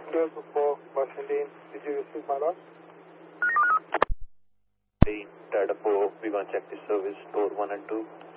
Delta 4, Washington, did you receive my log? Delta 4, we going to check the service, door 1 and 2.